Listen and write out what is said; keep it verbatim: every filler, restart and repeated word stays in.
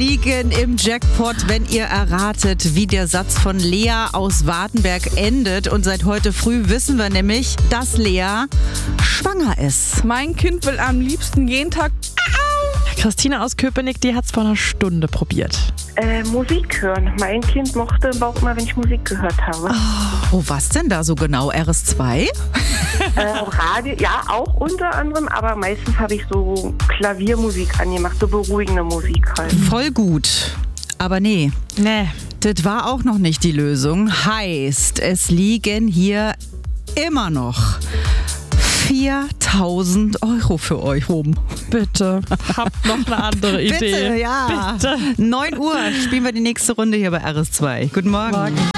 liegen im Jackpot, wenn ihr erratet, wie der Satz von Lea aus Wartenberg endet. Und seit heute früh wissen wir nämlich, dass Lea schwanger ist. Mein Kind will am liebsten jeden Tag... Christina aus Köpenick, die hat es vor einer Stunde probiert. Äh, Musik hören. Mein Kind mochte aber auch mal, wenn ich Musik gehört habe. Oh, was denn da so genau? R S zwei? Äh, Radio, ja, auch unter anderem, aber meistens habe ich so Klaviermusik angemacht, so beruhigende Musik halt. Voll gut. Aber nee, Nee. das war auch noch nicht die Lösung. Heißt, es liegen hier immer noch viertausend Euro für euch rum. Bitte, habt noch eine andere Idee. Bitte, ja. Bitte. neun Uhr spielen wir die nächste Runde hier bei R S zwei. Guten Morgen. Morgen.